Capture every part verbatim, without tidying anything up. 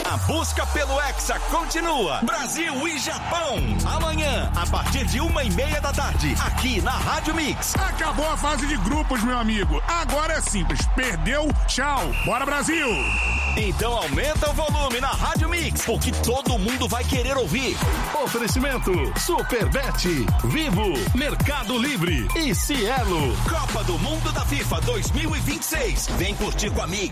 A busca pelo Hexa continua. Brasil e Japão. Amanhã, a partir de uma e meia da tarde, aqui na Rádio Mix. Acabou a fase de grupos, meu amigo. Agora é simples. Perdeu, tchau. Bora, Brasil! Então aumenta o volume na Rádio Mix, porque todo mundo vai querer ouvir. Oferecimento Superbet, Vivo, Mercado Livre e Cielo. Copa do Mundo da FIFA dois mil e vinte e seis. Vem curtir com a Mix.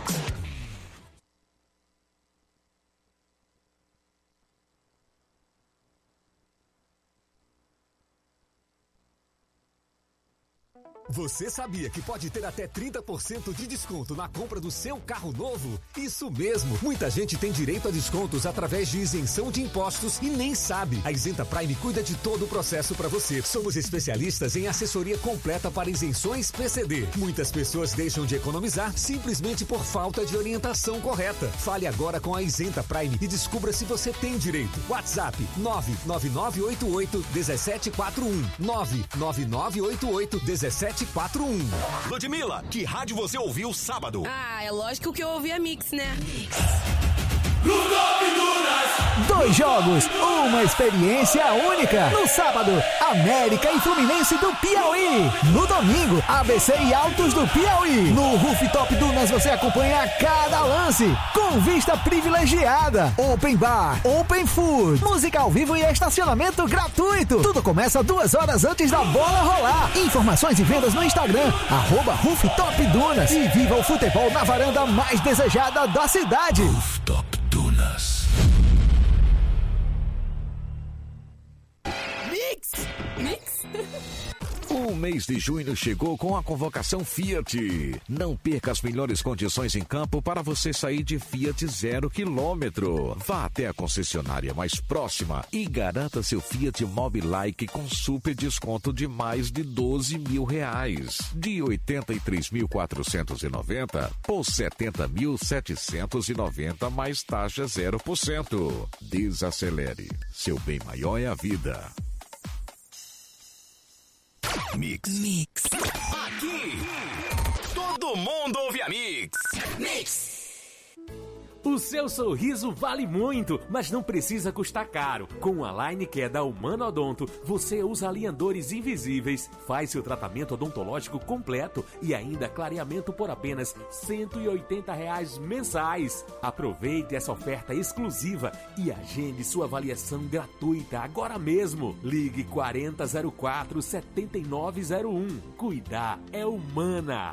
Você sabia que pode ter até trinta por cento de desconto na compra do seu carro novo? Isso mesmo! Muita gente tem direito a descontos através de isenção de impostos e nem sabe. A Isenta Prime cuida de todo o processo para você. Somos especialistas em assessoria completa para isenções P C D. Muitas pessoas deixam de economizar simplesmente por falta de orientação correta. Fale agora com a Isenta Prime e descubra se você tem direito. WhatsApp nove nove nove oito oito um sete quatro um nove nove nove oito oito um sete quatro um. Ludmilla, que rádio você ouviu sábado? Ah, é lógico que eu ouvi a Mix, né? Dois jogos, uma experiência única. No sábado, América e Fluminense do Piauí. No domingo, A B C e Altos do Piauí. No Rooftop Dunas você acompanha cada lance, com vista privilegiada. Open Bar, Open Food, música ao vivo e estacionamento gratuito. Tudo começa duas horas antes da bola rolar. Informações e vendas no Instagram, arroba Rooftop Dunas. E viva o futebol na varanda mais desejada da cidade. Rooftop Dunas. Mix! Mix! O mês de junho chegou com a convocação Fiat. Não perca as melhores condições em campo para você sair de Fiat zero quilômetro. Vá até a concessionária mais próxima e garanta seu Fiat Mobi Like com super desconto de mais de doze mil reais. De oitenta e três mil quatrocentos e noventa por setenta mil setecentos e noventa mais taxa zero por cento. Desacelere. Seu bem maior é a vida. Mix. Mix. Aqui, todo mundo ouve a Mix. Mix. O seu sorriso vale muito, mas não precisa custar caro. Com a Line Care da Humano Odonto, você usa alinhadores invisíveis, faz seu tratamento odontológico completo e ainda clareamento por apenas cento e oitenta reais mensais. Aproveite essa oferta exclusiva e agende sua avaliação gratuita agora mesmo. Ligue quarenta zero quatro setenta e nove zero um. Cuidar é Humana.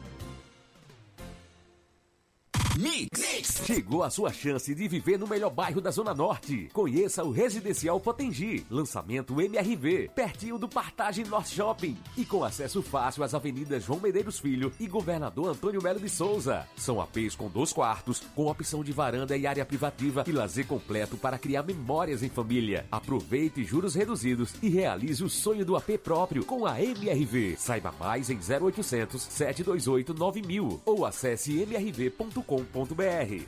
Mix. Chegou a sua chance de viver no melhor bairro da Zona Norte. Conheça o Residencial Potengi. Lançamento M R V, pertinho do Partage North Shopping. E com acesso fácil às avenidas João Medeiros Filho e Governador Antônio Melo de Souza. São A Pês com dois quartos, com opção de varanda e área privativa e lazer completo para criar memórias em família. Aproveite juros reduzidos e realize o sonho do A P próprio com a M R V. Saiba mais em zero oitocentos, sete dois oito, nove mil ou acesse m r v ponto com ponto b r.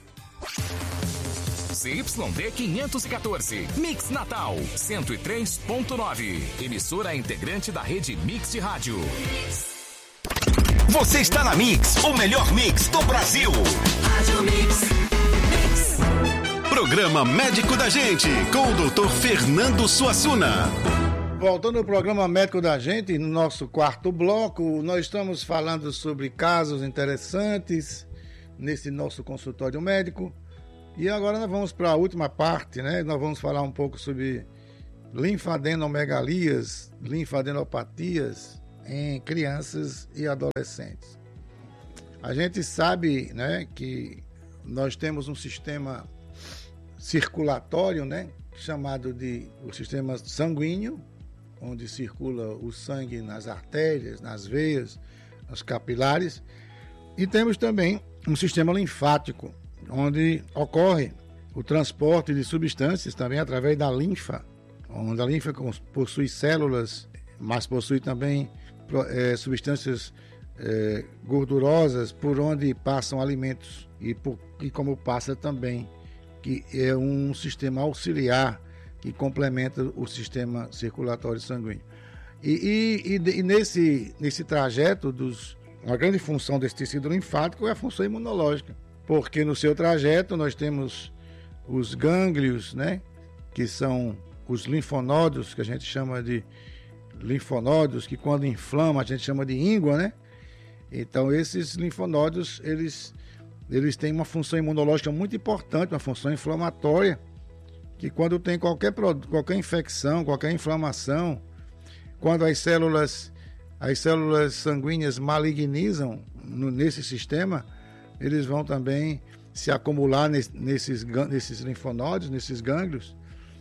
C Y D quinhentos e quatorze, Mix Natal cento e três ponto nove, emissora integrante da rede Mix de Rádio. Você está na Mix, o melhor mix do Brasil. Rádio Mix. Mix. Programa Médico da Gente, com o doutor Fernando Suassuna. Voltando ao programa Médico da Gente, no nosso quarto bloco, nós estamos falando sobre casos interessantes nesse nosso consultório médico. E agora nós vamos para a última parte, né? Nós vamos falar um pouco sobre linfadenomegalias, linfadenopatias em crianças e adolescentes. A gente sabe, né, que nós temos um sistema circulatório, né, chamado de o sistema sanguíneo, onde circula o sangue nas artérias, nas veias, nas capilares. E temos também um sistema linfático, onde ocorre o transporte de substâncias também através da linfa, onde a linfa possui células, mas possui também é, substâncias é, gordurosas por onde passam alimentos e, por, e como passa também, que é um sistema auxiliar que complementa o sistema circulatório sanguíneo. E, e, e, e nesse, nesse trajeto dos uma grande função desse tecido linfático é a função imunológica, porque no seu trajeto nós temos os gânglios, né? Que são os linfonódios, que a gente chama de linfonódios, que quando inflama a gente chama de íngua, né? Então esses linfonódios, eles, eles têm uma função imunológica muito importante, uma função inflamatória, que quando tem qualquer, qualquer infecção, qualquer inflamação, quando as células, as células sanguíneas malignizam no, nesse sistema, eles vão também se acumular nesses, nesses linfonódios, nesses gânglios,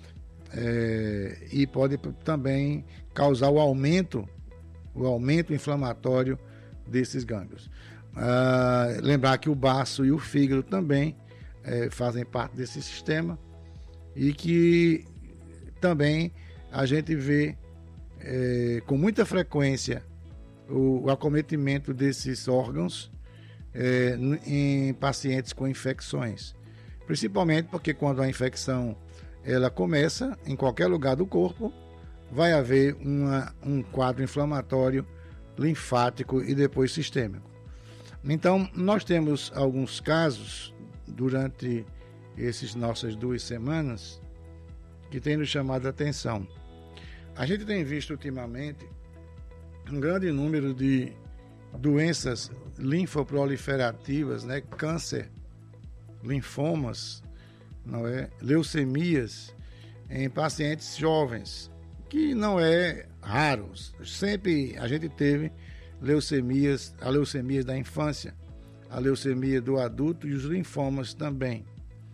é, e pode também causar o aumento, o aumento inflamatório desses gânglios. Ah, lembrar que o baço e o fígado também é, fazem parte desse sistema e que também a gente vê é, com muita frequência o, o acometimento desses órgãos é, em pacientes com infecções, principalmente porque quando a infecção ela começa em qualquer lugar do corpo, vai haver uma, um quadro inflamatório linfático e depois sistêmico. Então, nós temos alguns casos durante essas nossas duas semanas que tem nos chamado a atenção. A gente tem visto ultimamente um grande número de doenças linfoproliferativas, né? Câncer, linfomas, não é? Leucemias em pacientes jovens, que não é raro. Sempre a gente teve leucemias, a leucemia da infância, a leucemia do adulto e os linfomas também.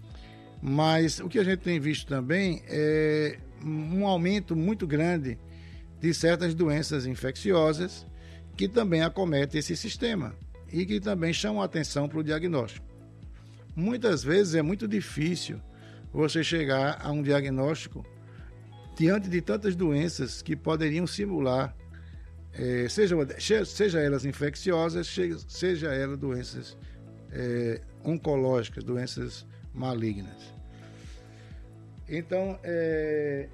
Mas o que a gente tem visto também é um aumento muito grande de certas doenças infecciosas que também acometem esse sistema e que também chamam a atenção para o diagnóstico. Muitas vezes é muito difícil você chegar a um diagnóstico diante de tantas doenças que poderiam simular, é, seja, seja elas infecciosas, seja elas doenças é, oncológicas, doenças malignas. Então, é...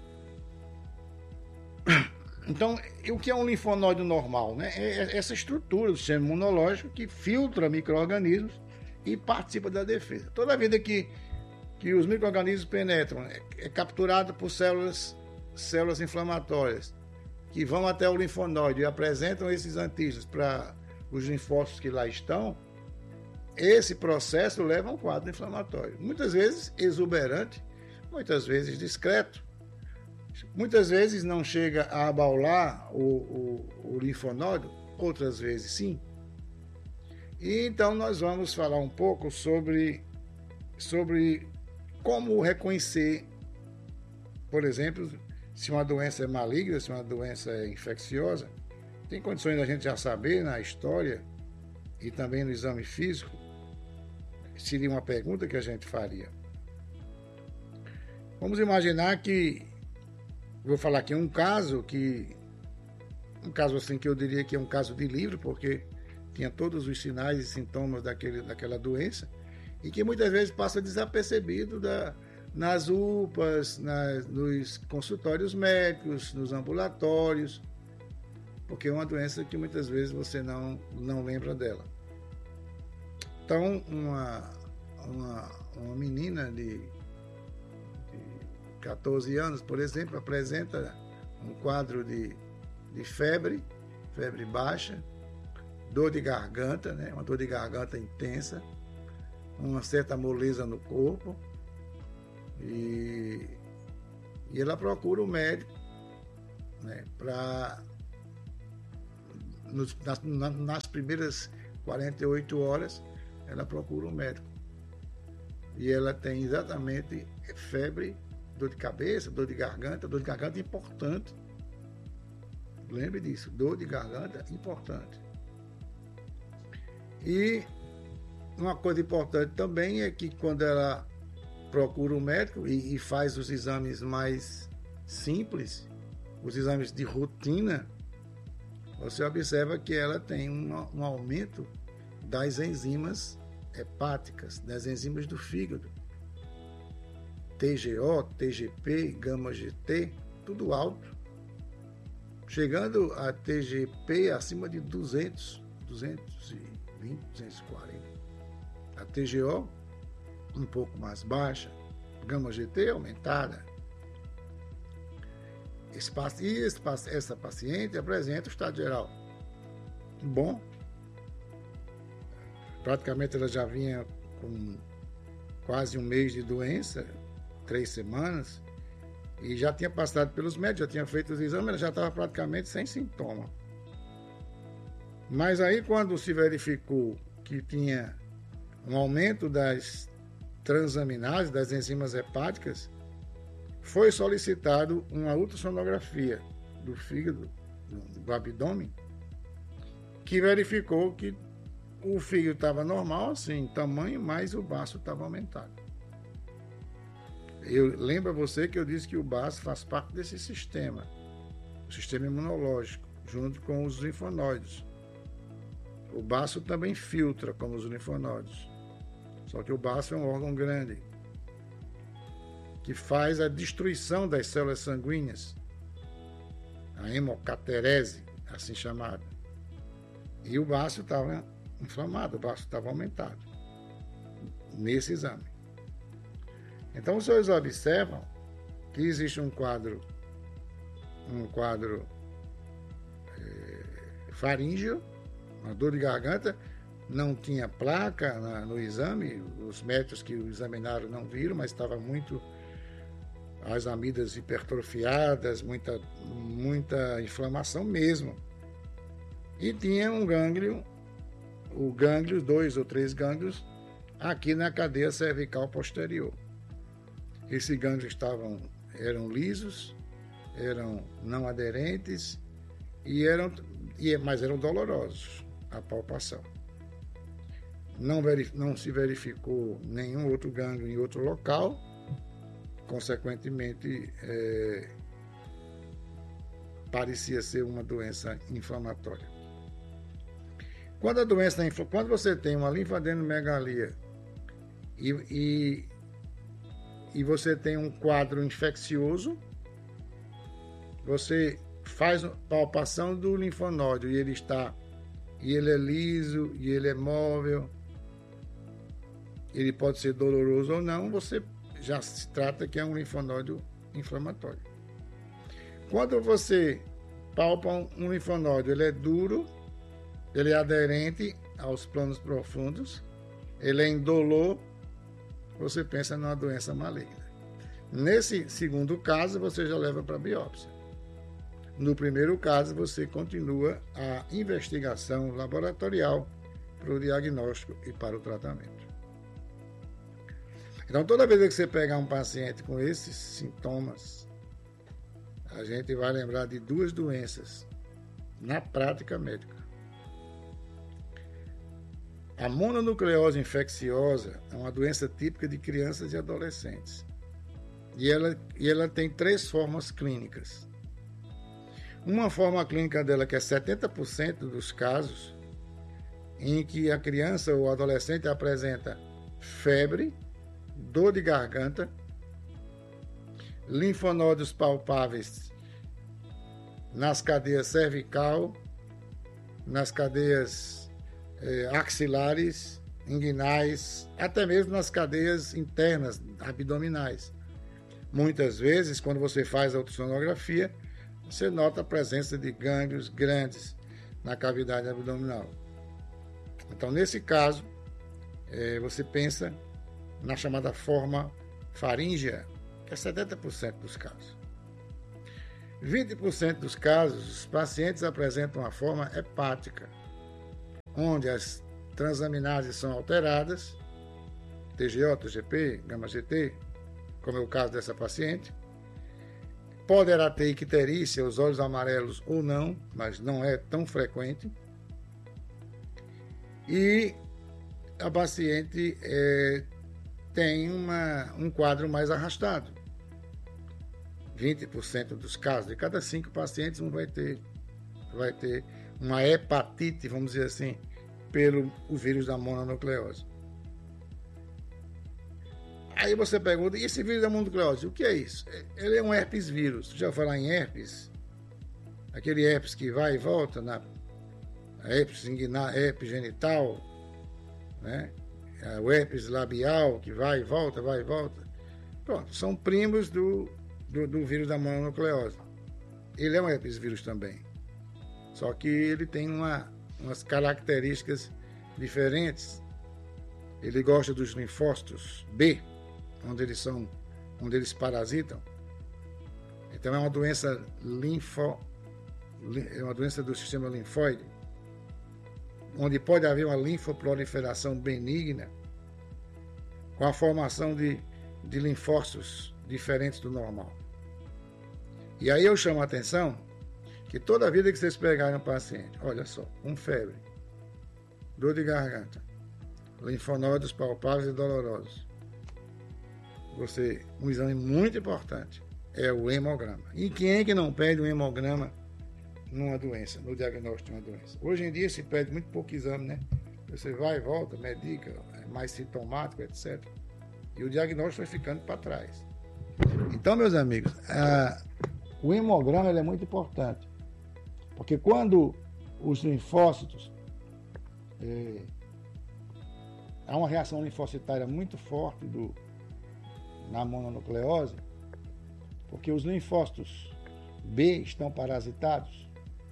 então, o que é um linfonódio normal? Né? É essa estrutura do sistema imunológico que filtra micro-organismos e participa da defesa. Toda vida que, que os micro-organismos penetram, é, é capturado por células, células inflamatórias, que vão até o linfonóide e apresentam esses antígenos para os linfócitos que lá estão. Esse processo leva a um quadro inflamatório, muitas vezes exuberante, muitas vezes discreto, muitas vezes não chega a abaular o, o, o linfonódio, outras vezes sim. E então nós vamos falar um pouco sobre, sobre como reconhecer, por exemplo, se uma doença é maligna, se uma doença é infecciosa. Tem condições da gente já saber na história e também no exame físico. Seria uma pergunta que a gente faria. Vamos imaginar que, vou falar aqui um caso que, um caso assim que eu diria que é um caso de livro, porque tinha todos os sinais e sintomas daquele, daquela doença, e que muitas vezes passa desapercebido da, nas U P As, nas, nos consultórios médicos, nos ambulatórios, porque é uma doença que muitas vezes você não, não lembra dela. Então, uma, uma, uma menina de, de catorze anos, por exemplo, apresenta um quadro de, de febre, febre baixa, dor de garganta, né? Uma dor de garganta intensa, uma certa moleza no corpo, e, e ela procura o médico, né? Para nas, nas primeiras quarenta e oito horas ela procura um médico e ela tem exatamente febre, dor de cabeça, dor de garganta. Dor de garganta importante, lembre disso, dor de garganta importante. E uma coisa importante também é que quando ela procura um médico e, e faz os exames mais simples, os exames de rotina, você observa que ela tem um, um aumento das enzimas hepáticas, das enzimas do fígado. T G O, T G P, gama G T, tudo alto. Chegando a T G P acima de duzentos, duzentos e vinte, duzentos e quarenta. A T G O um pouco mais baixa, gama G T aumentada. Esse, e esse, essa paciente apresenta o estado geral bom. Praticamente ela já vinha com quase um mês de doença, três semanas, e já tinha passado pelos médicos, já tinha feito os exames, ela já estava praticamente sem sintoma. Mas aí, quando se verificou que tinha um aumento das transaminases, das enzimas hepáticas, foi solicitado uma ultrassonografia do fígado, do abdômen, que verificou que o fígado estava normal, assim, em tamanho, mas o baço estava aumentado. Eu lembro a você que eu disse que o baço faz parte desse sistema, o sistema imunológico, junto com os linfonóides. O baço também filtra, como os linfonóides. Só que o baço é um órgão grande, que faz a destruição das células sanguíneas, a hemocaterese, assim chamada. E o baço estava inflamado, o baço estava aumentado nesse exame. Então, os senhores observam que existe um quadro, um quadro é, faríngeo, uma dor de garganta, não tinha placa na, no exame, os médicos que o examinaram não viram, mas estava muito, as amidas hipertrofiadas, muita, muita inflamação mesmo. E tinha um gânglio, o gânglio, dois ou três gânglios, aqui na cadeia cervical posterior. Esses gânglios estavam, eram lisos, eram não aderentes, e eram, mas eram dolorosos a palpação. Não, verif, não se verificou nenhum outro gânglio em outro local, consequentemente, é, parecia ser uma doença inflamatória. Quando a doença, quando você tem uma linfadenomegalia e, e, e você tem um quadro infeccioso, você faz palpação do linfonódio e ele está, e ele é liso, e ele é móvel, ele pode ser doloroso ou não, você já se trata que é um linfonódio inflamatório. Quando você palpa um linfonódio, ele é duro, ele é aderente aos planos profundos, ele é indolor, você pensa numa doença maligna. Nesse segundo caso, você já leva para biópsia. No primeiro caso, você continua a investigação laboratorial para o diagnóstico e para o tratamento. Então, toda vez que você pegar um paciente com esses sintomas, a gente vai lembrar de duas doenças na prática médica. A mononucleose infecciosa é uma doença típica de crianças e adolescentes. E ela, e ela tem três formas clínicas. Uma forma clínica dela, que é setenta por cento dos casos, em que a criança ou adolescente apresenta febre, dor de garganta, linfonódios palpáveis nas cadeias cervical, nas cadeias eh, axilares, inguinais, até mesmo nas cadeias internas, abdominais. Muitas vezes, quando você faz a ultrassonografia, você nota a presença de gânglios grandes na cavidade abdominal. Então, nesse caso, eh, você pensa na chamada forma faríngea, que é setenta por cento dos casos. vinte por cento dos casos, os pacientes apresentam a forma hepática, onde as transaminases são alteradas, T G O, T G P, gama G T, como é o caso dessa paciente. Poderá ter icterícia, os olhos amarelos ou não, mas não é tão frequente. E a paciente é, tem uma, um quadro mais arrastado. vinte por cento dos casos, de cada cinco pacientes, um vai ter, vai ter uma hepatite, vamos dizer assim, pelo o vírus da mononucleose. Aí você pergunta, e esse vírus da mononucleose, o que é isso? Ele é um herpes vírus. Já falar em herpes? Aquele herpes que vai e volta, na herpes inguinal, herpes genital, né? O herpes labial, que vai e volta, vai e volta. Pronto, são primos do, do, do vírus da mononucleose. Ele é um herpes vírus também. Só que ele tem uma, umas características diferentes. Ele gosta dos linfócitos B, onde eles são, onde eles parasitam. Então é uma doença linfo, é uma doença do sistema linfóide, onde pode haver uma linfoproliferação benigna, com a formação de, de linfócitos diferentes do normal. E aí eu chamo a atenção que toda vida que vocês pegarem um paciente, olha só, com febre, dor de garganta, linfonódulos palpáveis e dolorosos, você, um exame muito importante é o hemograma. E quem é que não pede um hemograma numa doença, no diagnóstico de uma doença? Hoje em dia se pede muito pouco exame, né? Você vai e volta, medica, é mais sintomático, etcétera. E o diagnóstico vai ficando para trás. Então, meus amigos, a, o hemograma ele é muito importante. Porque quando os linfócitos... É, há uma reação linfocitária muito forte do, na mononucleose, porque os linfócitos B estão parasitados,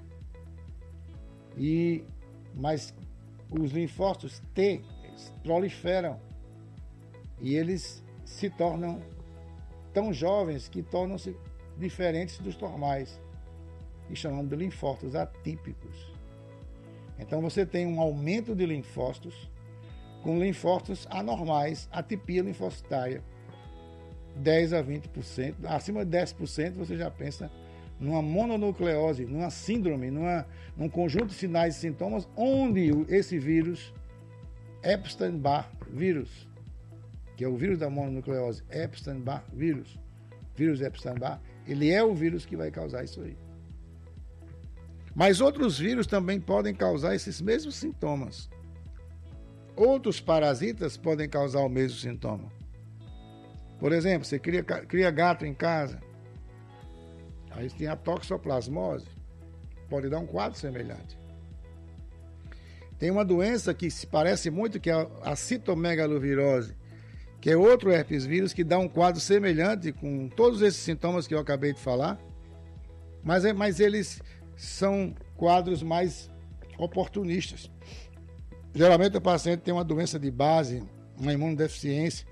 e, mas os linfócitos T proliferam e eles se tornam tão jovens que tornam-se diferentes dos normais, e chamamos de linfócitos atípicos. Então você tem um aumento de linfócitos com linfócitos anormais, atipia linfocitária, dez a vinte por cento, acima de dez por cento você já pensa numa mononucleose, numa síndrome, numa, num conjunto de sinais e sintomas onde esse vírus, Epstein-Barr vírus, que é o vírus da mononucleose, Epstein-Barr vírus, vírus Epstein-Barr, ele é o vírus que vai causar isso aí. Mas outros vírus também podem causar esses mesmos sintomas. Outros parasitas podem causar o mesmo sintoma. Por exemplo, você cria, cria gato em casa, aí tem a toxoplasmose, pode dar um quadro semelhante. Tem uma doença que se parece muito, que é a citomegalovirose, que é outro herpes vírus que dá um quadro semelhante com todos esses sintomas que eu acabei de falar, mas, é, mas eles são quadros mais oportunistas. Geralmente o paciente tem uma doença de base, uma imunodeficiência.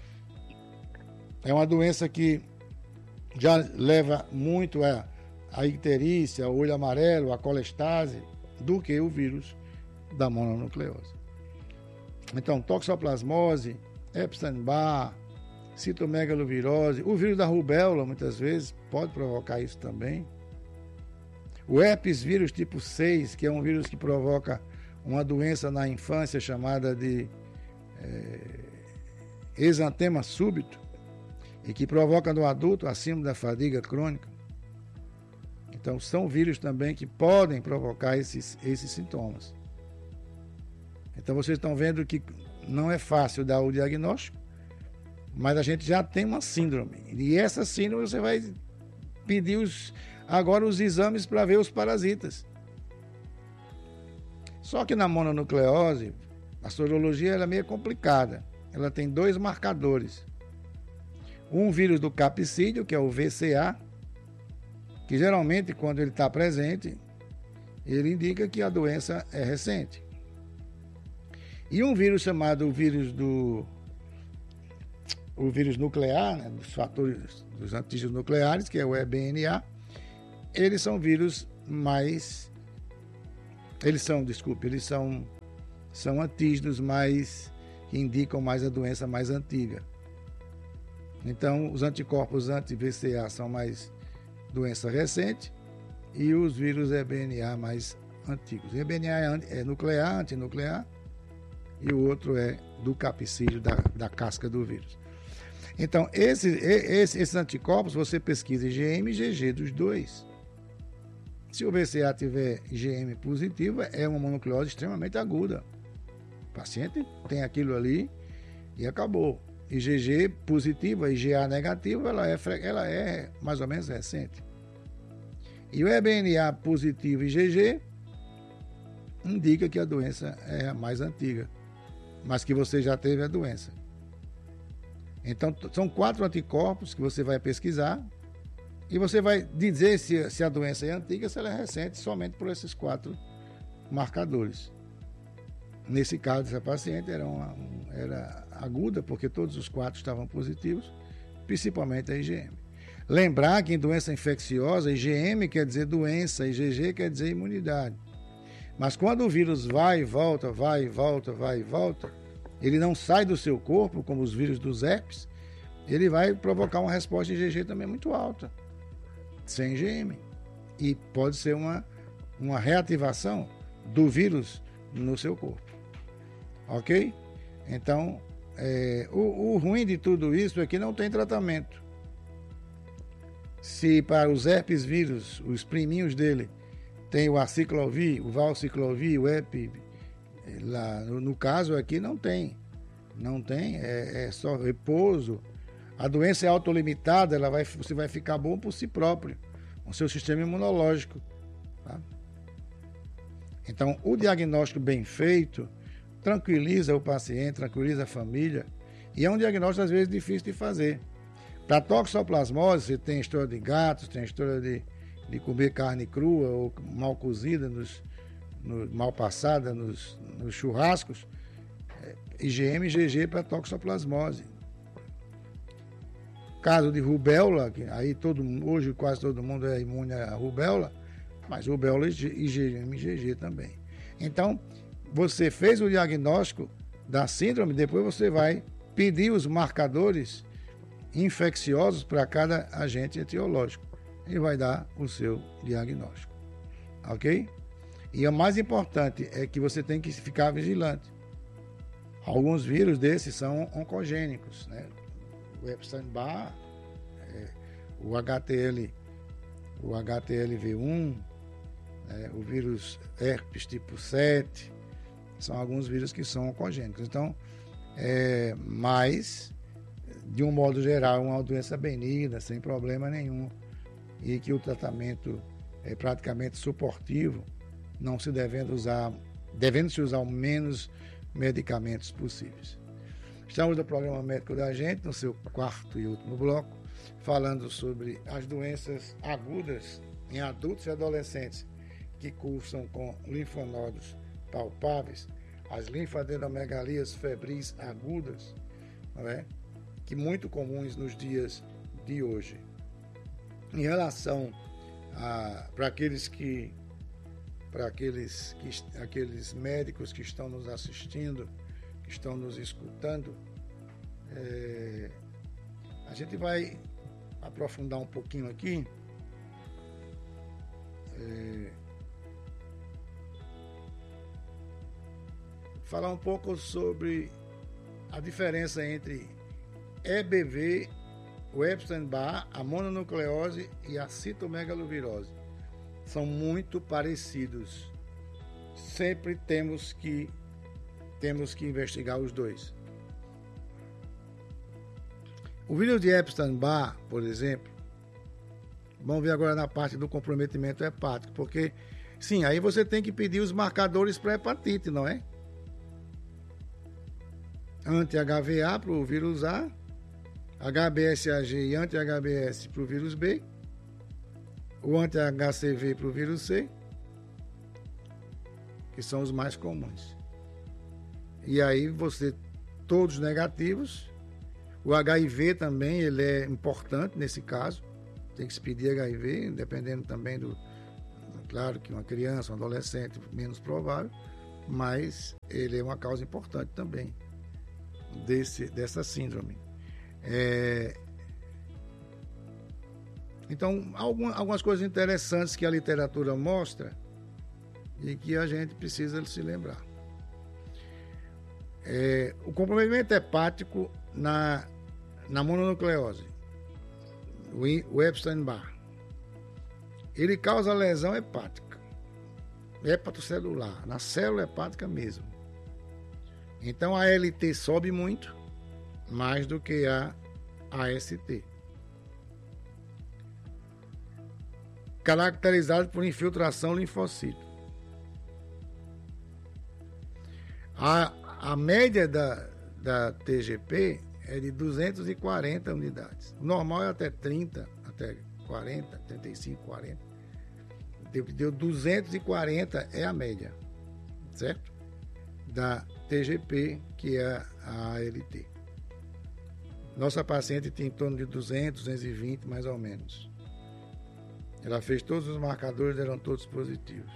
É uma doença que já leva muito a, a icterícia, o olho amarelo, a colestase, do que o vírus da mononucleose. Então, toxoplasmose, Epstein-Barr, citomegalovirose, o vírus da rubéola, muitas vezes, pode provocar isso também. O herpes vírus tipo seis, que é um vírus que provoca uma doença na infância chamada de é, exantema súbito, e que provoca no adulto a síndrome da fadiga crônica. Então, são vírus também que podem provocar esses, esses sintomas. Então, vocês estão vendo que não é fácil dar o diagnóstico, mas a gente já tem uma síndrome. E essa síndrome você vai pedir os, agora os exames para ver os parasitas. Só que na mononucleose, a sorologia ela é meio complicada. Ela tem dois marcadores. Um vírus do capsídeo, que é o V C A, que geralmente, quando ele está presente, ele indica que a doença é recente. E um vírus chamado vírus do o vírus nuclear, né, dos fatores dos antígenos nucleares, que é o E B N A, eles são vírus mais eles são, desculpe, eles são são antígenos mais que indicam mais a doença mais antiga. Então, os anticorpos anti-V C A são mais doença recente e os vírus E B N A mais antigos. O E B N A é nuclear, antinuclear, e o outro é do capsídeo, da, da casca do vírus. Então, esse, esse, esses anticorpos, você pesquisa I G M e I G G dos dois. Se o V C A tiver I G M positivo, é uma mononucleose extremamente aguda. O paciente tem aquilo ali e acabou. I G G positiva, I G A negativa, ela é, ela é mais ou menos recente. E o E B N A positivo e I G G indica que a doença é a mais antiga, mas que você já teve a doença. Então, são quatro anticorpos que você vai pesquisar e você vai dizer se, se a doença é antiga, se ela é recente, somente por esses quatro marcadores. Nesse caso, essa paciente era, uma, era aguda, porque todos os quatro estavam positivos, principalmente a I G M. Lembrar que em doença infecciosa, I G M quer dizer doença, I G G quer dizer imunidade. Mas quando o vírus vai e volta, vai e volta, vai e volta, ele não sai do seu corpo, como os vírus dos herpes, ele vai provocar uma resposta I G G também muito alta, sem I G M. E pode ser uma, uma reativação do vírus no seu corpo. Ok? Então, é, o, o ruim de tudo isso é que não tem tratamento. Se para os herpes vírus, os priminhos dele, tem o aciclovir, o valciclovir, o epi, lá, no, no caso aqui não tem. Não tem, é, é só repouso. A doença é autolimitada, ela vai, você vai ficar bom por si próprio, com o seu sistema imunológico. Tá? Então, o diagnóstico bem feito tranquiliza o paciente, tranquiliza a família, e é um diagnóstico às vezes difícil de fazer. Para toxoplasmose, você tem história de gatos, tem história de, de comer carne crua ou mal cozida, nos, no, mal passada nos, nos churrascos, é, I G M e I G G para toxoplasmose. Caso de rubéola, que aí todo, hoje quase todo mundo é imune à rubéola, mas rubéola e I G M e I G G também. Então, você fez o diagnóstico da síndrome, depois você vai pedir os marcadores infecciosos para cada agente etiológico e vai dar o seu diagnóstico. Ok? E o mais importante é que você tem que ficar vigilante. Alguns vírus desses são oncogênicos, né? O Epstein-Barr, é, o H T L, o H T L V um, é, o vírus herpes tipo sete, são alguns vírus que são oncogênicos. Então, é, mas, de um modo geral, é uma doença benigna, sem problema nenhum, e que o tratamento é praticamente suportivo, não se devendo usar, devendo se usar o menos medicamentos possíveis. Estamos no programa Médico da Gente, no seu quarto e último bloco, falando sobre as doenças agudas em adultos e adolescentes que cursam com linfonodos palpáveis, as linfadenomegalias febris agudas, não é? Que muito comuns nos dias de hoje. Em relação a para aqueles que para aqueles que aqueles médicos que estão nos assistindo, que estão nos escutando, é, a gente vai aprofundar um pouquinho aqui. É, falar um pouco sobre a diferença entre E B V, o Epstein-Barr, a mononucleose e a citomegalovirose. São muito parecidos. Sempre temos que, temos que investigar os dois. O vírus de Epstein-Barr, por exemplo, vamos ver agora na parte do comprometimento hepático, porque, sim, aí você tem que pedir os marcadores para hepatite, não é? Anti-H V A para o vírus A, H B S A G e anti-H B S para o vírus B, o anti-H C V para o vírus C, que são os mais comuns. E aí você, todos negativos, o H I V também, ele é importante nesse caso, tem que se pedir H I V, dependendo também do, claro que uma criança, um adolescente, menos provável, mas ele é uma causa importante também desse, dessa síndrome. É... Então, algumas, algumas coisas interessantes que a literatura mostra e que a gente precisa se lembrar. É, o comprometimento hepático na, na mononucleose, o, o Epstein-Barr, ele causa lesão hepática, hepatocelular, na célula hepática mesmo. Então a A L T sobe muito, mais do que a A S T. Caracterizado por infiltração linfocítica. A, a média da, da T G P é de duzentas e quarenta unidades. O normal é até trinta, até quarenta, trinta e cinco, quarenta. Deu, deu duzentos e quarenta é a média, certo? Da T G P, que é a A L T. Nossa paciente tem em torno de duzentos, duzentos e vinte, mais ou menos. Ela fez todos os marcadores, eram todos positivos.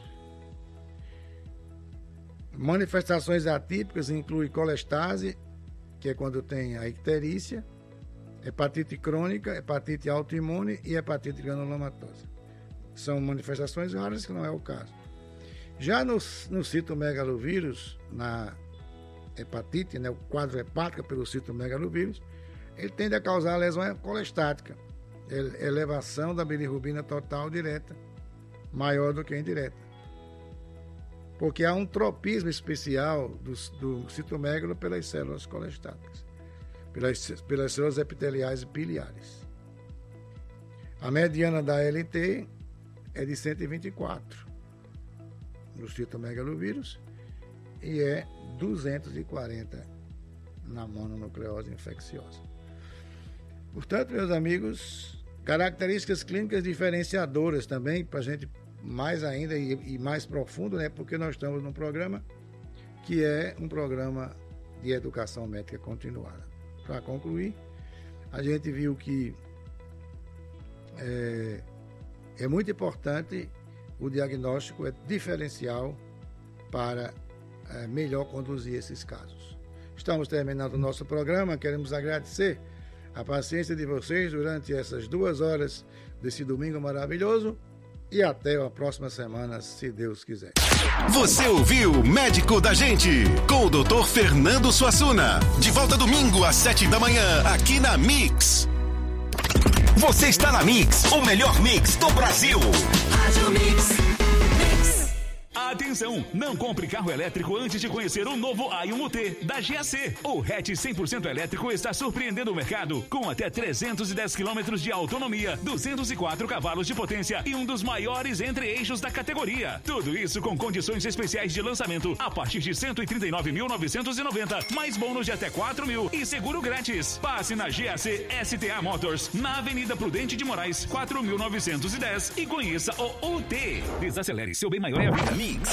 Manifestações atípicas incluem colestase, que é quando tem a icterícia, hepatite crônica, hepatite autoimune e hepatite granulomatosa. São manifestações raras, que não é o caso. Já no, no citomegalovírus, na hepatite, né, o quadro hepático pelo citomegalovírus, ele tende a causar lesão colestática, elevação da bilirrubina total direta, maior do que a indireta. Porque há um tropismo especial do, do citomegalo pelas células colestáticas, pelas, pelas células epiteliais e biliares. A mediana da A L T é de cento e vinte e quatro no citomegalovírus e é duzentos e quarenta na mononucleose infecciosa. Portanto, meus amigos, características clínicas diferenciadoras também, para a gente mais ainda e, e mais profundo, né? Porque nós estamos num programa que é um programa de educação médica continuada. Para concluir, a gente viu que é, é muito importante o diagnóstico, é diferencial para é, melhor conduzir esses casos. Estamos terminando o nosso programa, queremos agradecer a paciência de vocês durante essas duas horas desse domingo maravilhoso e até a próxima semana, se Deus quiser. Você ouviu Médico da Gente, com o doutor Fernando Suassuna. De volta domingo às sete da manhã, aqui na Mix. Você está na Mix, o melhor mix do Brasil. Rádio Mix. Atenção, não compre carro elétrico antes de conhecer o novo Aion U T da G A C. O hatch cem por cento elétrico está surpreendendo o mercado com até trezentos e dez quilômetros de autonomia, duzentos e quatro cavalos de potência e um dos maiores entre-eixos da categoria. Tudo isso com condições especiais de lançamento a partir de cento e trinta e nove mil novecentos e noventa, mais bônus de até quatro mil e seguro grátis. Passe na G A C S T A Motors, na Avenida Prudente de Moraes, quatro mil novecentos e dez e conheça o U T. Desacelere, seu bem maior é a vida. Mix.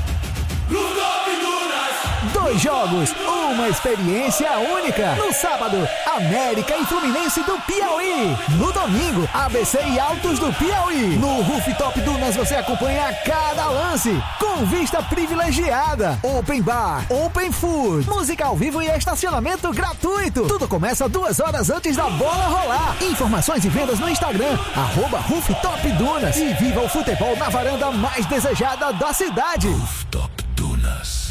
Dois jogos, uma experiência única. No sábado, América e Fluminense do Piauí. No domingo, A B C e Altos do Piauí. No Rooftop Dunas você acompanha cada lance, com vista privilegiada. Open Bar, Open Food, música ao vivo e estacionamento gratuito. Tudo começa duas horas antes da bola rolar. Informações e vendas no Instagram, arroba Rooftop Dunas. E viva o futebol na varanda mais desejada da cidade. Rooftop Dunas.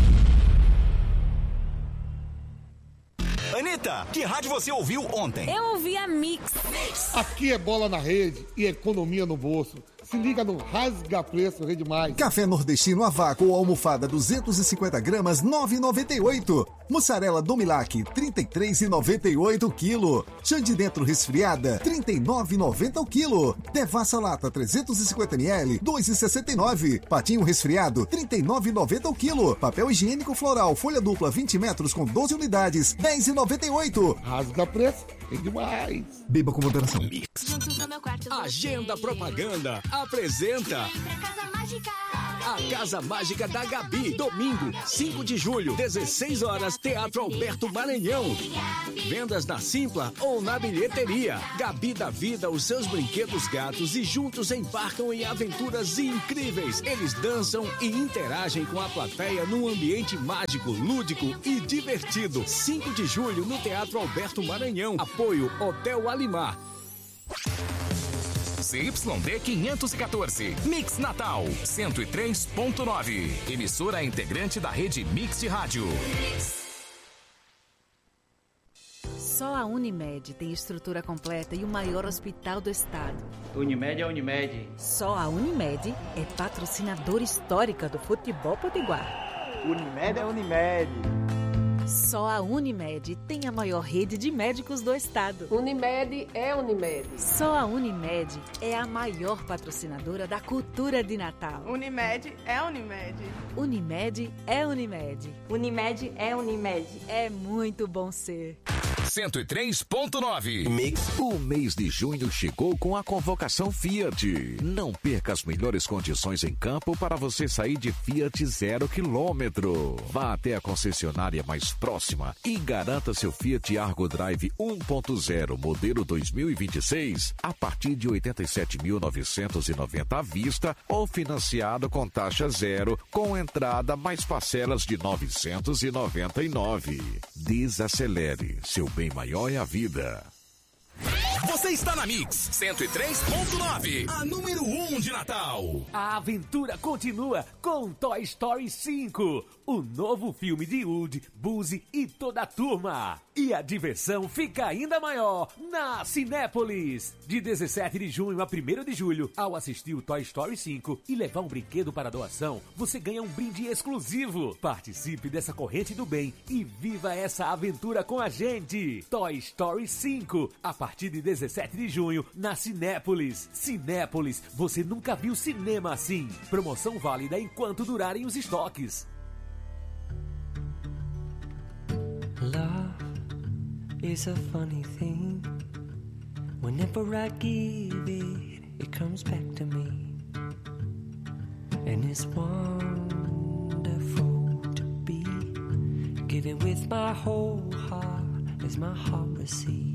Anitta, que rádio você ouviu ontem? Eu ouvi a Mix. Aqui é bola na rede e economia no bolso. Se liga no Rasga Preço Rede Mais. Café nordestino a vácuo ou almofada duzentos e cinquenta gramas, nove reais e noventa e oito centavos. Mussarela Domilac, trinta e três reais e noventa e oito centavos o quilo. Chã de dentro resfriada, trinta e nove reais e noventa centavos o quilo. Devassa Lata trezentos e cinquenta mililitros, dois reais e sessenta e nove centavos. Patinho resfriado, trinta e nove reais e noventa centavos o quilo. Papel higiênico floral, folha dupla, vinte metros com doze unidades, dez reais e noventa e oito centavos. Rasga Preço é demais. Beba com moderação. Agenda Propaganda apresenta a Casa Mágica da Gabi. Domingo, cinco de julho, dezesseis horas, Teatro Alberto Maranhão. Vendas na Simpla ou na bilheteria. Gabi dá vida aos seus brinquedos gatos e juntos embarcam em aventuras incríveis. Eles dançam e interagem com a plateia num ambiente mágico, lúdico e divertido. cinco de julho, no Teatro Alberto Maranhão. Apoio Hotel Alimar. C Y D quinhentos e quatorze, Mix Natal, cento e três ponto nove. Emissora integrante da rede Mix de Rádio. Só a Unimed tem estrutura completa e o maior hospital do estado. Unimed é Unimed. Só a Unimed é patrocinadora histórica do futebol potiguar. Unimed é Unimed. Só a Unimed tem a maior rede de médicos do estado. Unimed é Unimed. Só a Unimed é a maior patrocinadora da cultura de Natal. Unimed é Unimed. Unimed é Unimed. Unimed é Unimed. É muito bom ser. cento e três ponto nove. Mix. O mês de junho chegou com a convocação Fiat. Não perca as melhores condições em campo para você sair de Fiat zero quilômetro. Vá até a concessionária mais próxima e garanta seu Fiat Argo Drive um ponto zero modelo dois mil e vinte e seis a partir de oitenta e sete mil novecentos e noventa à vista ou financiado com taxa zero com entrada mais parcelas de novecentos e noventa e nove. Desacelere, seu bem maior é a vida. Você está na Mix cento e três ponto nove, a número um de Natal. A aventura continua com Toy Story cinco, o novo filme de Woody, Buzz e toda a turma. E a diversão fica ainda maior na Cinépolis. De dezessete de junho a primeiro de julho, ao assistir o Toy Story cinco e levar um brinquedo para doação, você ganha um brinde exclusivo. Participe dessa corrente do bem e viva essa aventura com a gente. Toy Story cinco, a partir de dezessete de junho, na Cinépolis. Cinépolis, você nunca viu cinema assim. Promoção válida enquanto durarem os estoques. Love is a funny thing. Whenever I give it, it comes back to me. And it's wonderful to be giving with my whole heart as my heart receives.